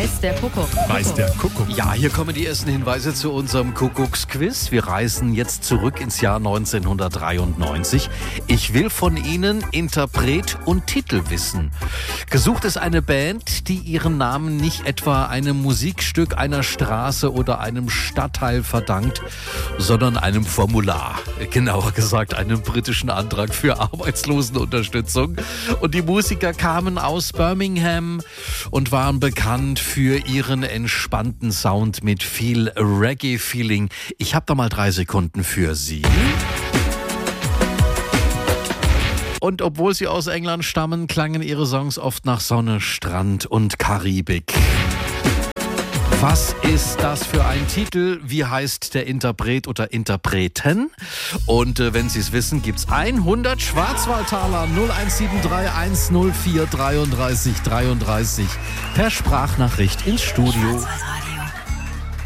weiß der Kuckuck. Weiß der Kuckuck. Ja, hier kommen die ersten Hinweise zu unserem Kuckucksquiz. Wir reisen jetzt zurück ins Jahr 1993. Ich will von Ihnen Interpret und Titel wissen. Gesucht ist eine Band, die ihren Namen nicht etwa einem Musikstück, einer Straße oder einem Stadtteil verdankt, sondern einem Formular. Genauer gesagt einem britischen Antrag für Arbeitslosenunterstützung. Und die Musiker kamen aus Birmingham und waren bekannt für ihren entspannten Sound mit viel Reggae-Feeling. Ich habe da mal 3 Sekunden für Sie. Und obwohl sie aus England stammen, klangen ihre Songs oft nach Sonne, Strand und Karibik. Was ist das für ein Titel? Wie heißt der Interpret oder Interpreten? Und wenn Sie es wissen, gibt's 100 Schwarzwaldtaler 0173 104 33 33 per Sprachnachricht ins Studio.